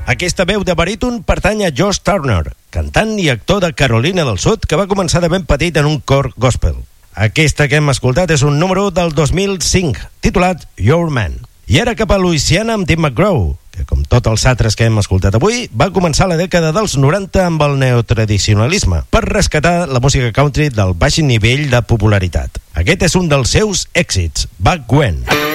Aquesta veu de baríton pertany a Josh Turner, cantant i actor de Carolina del Sud que va començar de ben petit en un cor gospel. Aquesta que hem escoltat és un número del 2005, titulat Your Man. I ara cap a Louisiana amb Tim McGraw, que com tots els altres que hem escoltat avui, va començar la dècada dels 90 amb el neotradicionalisme, per rescatar la música country del baix nivell de popularitat. Aquest és un dels seus èxits, Back When.